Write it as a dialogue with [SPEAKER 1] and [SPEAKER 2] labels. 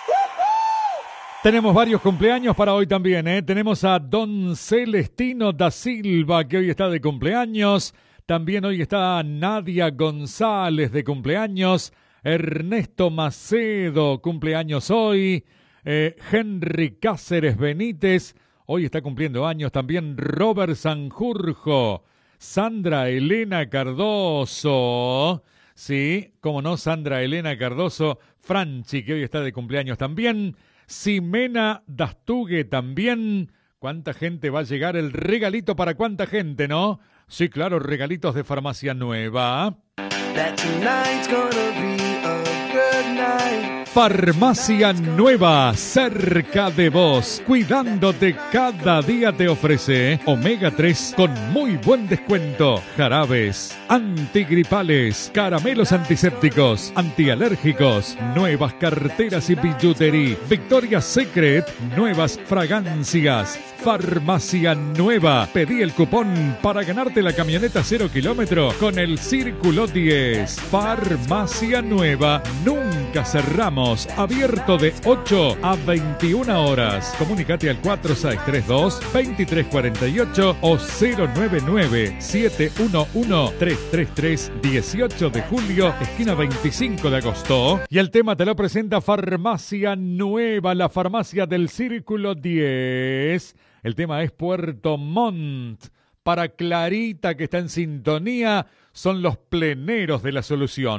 [SPEAKER 1] Tenemos varios cumpleaños para hoy también, ¿eh? Tenemos a Don Celestino da Silva, que hoy está de cumpleaños. También hoy está Nadia González de cumpleaños. Ernesto Macedo, cumpleaños hoy. Henry Cáceres Benítez, hoy está cumpliendo años. También Robert Sanjurjo. Sandra Elena Cardoso. Sí, cómo no, Sandra Elena Cardoso. Franchi, que hoy está de cumpleaños también. Ximena Dastugue también. ¿Cuánta gente va a llegar? El regalito para cuánta gente, ¿no? Sí, claro, regalitos de Farmacia Nueva. Farmacia Nueva, cerca de vos, cuidándote cada día te ofrece Omega 3 con muy buen descuento, jarabes, antigripales, caramelos antisépticos, antialérgicos, nuevas carteras y billutería, Victoria's Secret, nuevas fragancias. Farmacia Nueva. Pedí el cupón para ganarte la camioneta 0 kilómetro con el Círculo 10. Farmacia Nueva. Nunca cerramos. Abierto de 8 a 21 horas. Comunicate al 4632-2348 o 099-711-333. 18 de julio, esquina 25 de agosto. Y el tema te lo presenta Farmacia Nueva, la farmacia del Círculo 10. El tema es Puerto Montt. Para Clarita, que está en sintonía, son los pleneros de la solución.